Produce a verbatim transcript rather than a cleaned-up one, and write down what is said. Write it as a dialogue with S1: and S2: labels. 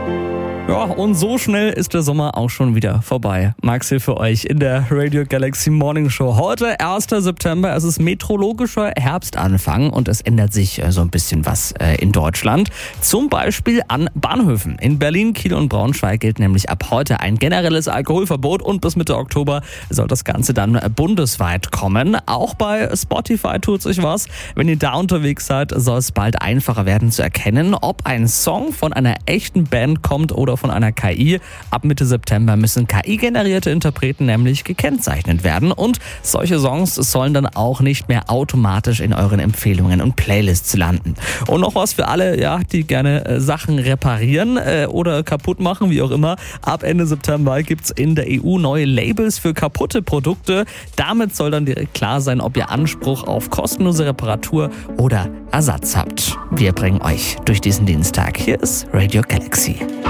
S1: Ja, und so schnell ist der Sommer auch schon wieder vorbei. Max hier für euch in der Radio Galaxy Morning Show. Heute, erster September, es ist meteorologischer Herbstanfang und es ändert sich so ein bisschen was in Deutschland. Zum Beispiel an Bahnhöfen. In Berlin, Kiel und Braunschweig gilt nämlich ab heute ein generelles Alkoholverbot und bis Mitte Oktober soll das Ganze dann bundesweit kommen. Auch bei Spotify tut sich was. Wenn ihr da unterwegs seid, soll es bald einfacher werden zu erkennen, ob ein Song von einer echten Band kommt oder von einer K I. Ab Mitte September müssen K I-generierte Interpreten nämlich gekennzeichnet werden und solche Songs sollen dann auch nicht mehr automatisch in euren Empfehlungen und Playlists landen. Und noch was für alle, ja, die gerne äh, Sachen reparieren äh, oder kaputt machen, wie auch immer. Ab Ende September gibt's in der E U neue Labels für kaputte Produkte. Damit soll dann direkt klar sein, ob ihr Anspruch auf kostenlose Reparatur oder Ersatz habt. Wir bringen euch durch diesen Dienstag. Hier ist Radio Galaxy.